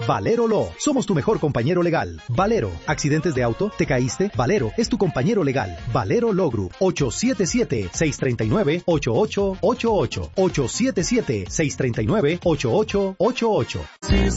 Valero Law. Somos tu mejor compañero legal. Valero. ¿Accidentes de auto? ¿Te caíste? Valero es tu compañero legal. Valero Law Group. 877-639-8888. 877-639-8888.